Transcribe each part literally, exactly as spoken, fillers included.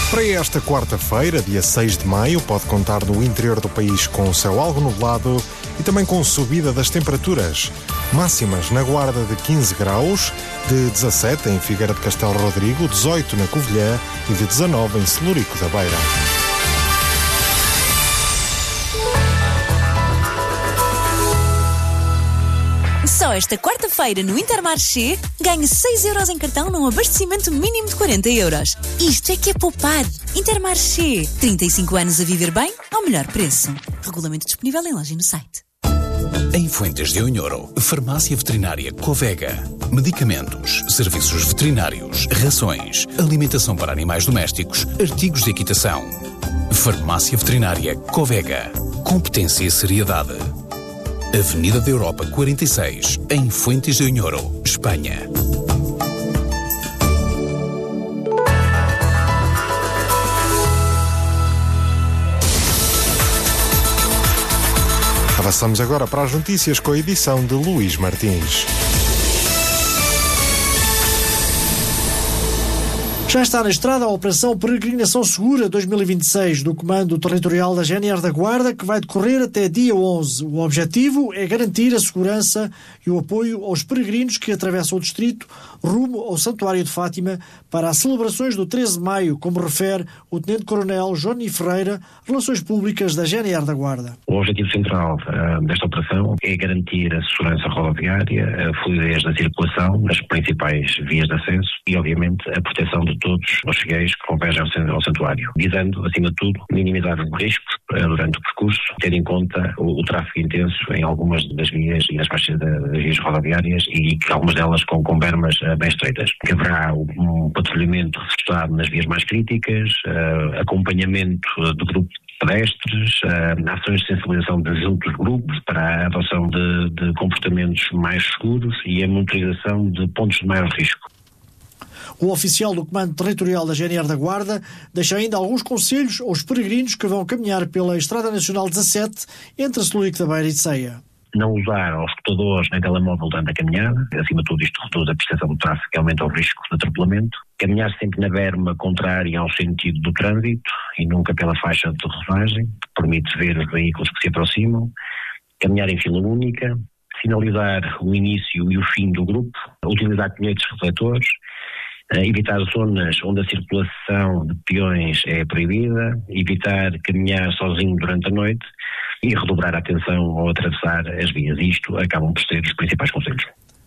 Para esta quarta-feira, dia seis de maio, pode contar no interior do país com céu algo nublado e também com subida das temperaturas. Máximas na Guarda de quinze graus, de dezassete em Figueira de Castelo Rodrigo, dezoito na Covilhã e de dezanove em Celurico da Beira. Só esta quarta-feira no Intermarché ganhe seis euros em cartão num abastecimento mínimo de quarenta euros. Isto é que é poupar. Intermarché. trinta e cinco anos a viver bem ao melhor preço. Regulamento disponível em loja e no site. Em Fuentes de Oinhoro, Farmácia Veterinária Covega. Medicamentos, serviços veterinários, rações, alimentação para animais domésticos, artigos de equitação. Farmácia Veterinária Covega. Competência e seriedade. Avenida da Europa quarenta e seis, em Fuentes de Oinhoro, Espanha. Avançamos agora para as notícias com a edição de Luís Martins. Já está na estrada a Operação Peregrinação Segura dois mil e vinte e seis do Comando Territorial da G N R da Guarda, que vai decorrer até dia onze. O objetivo é garantir a segurança e o apoio aos peregrinos que atravessam o distrito rumo ao Santuário de Fátima para as celebrações do treze de maio, como refere o Tenente-Coronel Johnny Ferreira, Relações Públicas da G N R da Guarda. O objetivo central uh, desta operação é garantir a segurança rodoviária, a fluidez da circulação nas principais vias de acesso e, obviamente, a proteção de todos os fiéis que convergem ao santuário, visando, acima de tudo, minimizar os riscos durante o percurso, tendo em conta o, o tráfego intenso em algumas das vias e das faixas das vias rodoviárias e que algumas delas com, com bermas uh, bem estreitas. Que haverá um patrulhamento reforçado nas vias mais críticas, uh, acompanhamento de grupos pedestres, uh, ações de sensibilização de outros grupos para a adoção de, de comportamentos mais seguros e a monitorização de pontos de maior risco. O oficial do Comando Territorial da G N R da Guarda deixa ainda alguns conselhos aos peregrinos que vão caminhar pela Estrada Nacional dezassete entre Celurico da Beira e Ceia. Não usar os escutadores nem telemóvel durante a caminhada, acima de tudo isto reduz a percepção do tráfego e aumenta o risco de atropelamento. Caminhar sempre na berma contrária ao sentido do trânsito e nunca pela faixa de rodagem, que permite ver os veículos que se aproximam. Caminhar em fila única, sinalizar o início e o fim do grupo, utilizar colhetes refletores, evitar zonas onde a circulação de peões é proibida, evitar caminhar sozinho durante a noite e redobrar a atenção ao atravessar as vias. Isto acabam por ser os principais conselhos.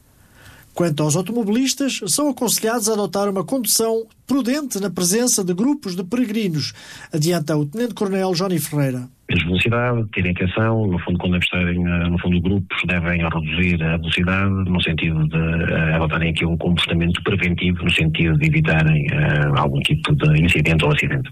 Quanto aos automobilistas, são aconselhados a adotar uma condução prudente na presença de grupos de peregrinos, adianta o Tenente-Coronel Johnny Ferreira. Menos velocidade, terem atenção, no fundo quando estarem no fundo grupos devem reduzir a velocidade no sentido de uh, adotarem aqui um comportamento preventivo no sentido de evitarem uh, algum tipo de incidente ou acidente.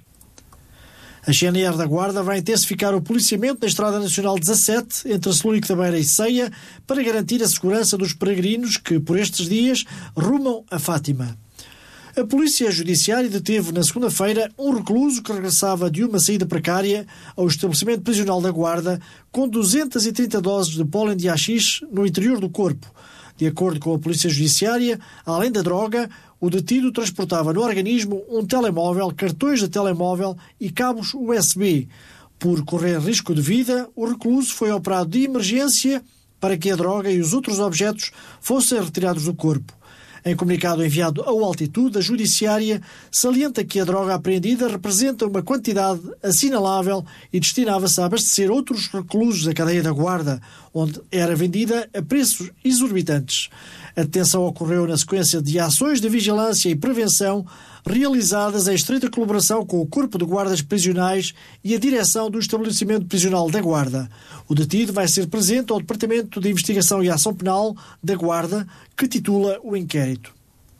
A G N R da Guarda vai intensificar o policiamento na Estrada Nacional dezassete entre Celurico da Beira e Ceia para garantir a segurança dos peregrinos que por estes dias rumam a Fátima. A Polícia Judiciária deteve na segunda-feira um recluso que regressava de uma saída precária ao estabelecimento prisional da Guarda com duzentas e trinta doses de pólen de haxixe no interior do corpo. De acordo com a Polícia Judiciária, além da droga, o detido transportava no organismo um telemóvel, cartões de telemóvel e cabos U S B. Por correr risco de vida, o recluso foi operado de emergência para que a droga e os outros objetos fossem retirados do corpo. Em comunicado enviado ao Altitude, a Judiciária salienta que a droga apreendida representa uma quantidade assinalável e destinava-se a abastecer outros reclusos da cadeia da Guarda, onde era vendida a preços exorbitantes. A detenção ocorreu na sequência de ações de vigilância e prevenção realizadas em estreita colaboração com o Corpo de Guardas Prisionais e a direção do estabelecimento prisional da Guarda. O detido vai ser presente ao Departamento de Investigação e Ação Penal da Guarda, que titula o inquérito.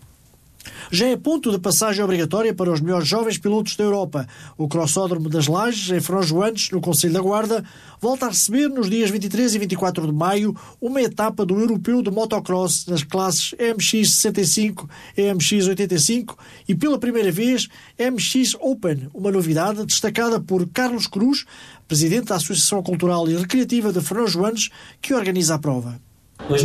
Já é ponto de passagem obrigatória para os melhores jovens pilotos da Europa. O Crossódromo das Lajes, em Frão Joantes, no Concelho da Guarda, volta a receber nos dias vinte e três e vinte e quatro de maio uma etapa do Europeu de Motocross nas classes M X sessenta e cinco e M X oitenta e cinco e, pela primeira vez, M X Open, uma novidade destacada por Carlos Cruz, presidente da Associação Cultural e Recreativa de Frão Joantes, que organiza a prova.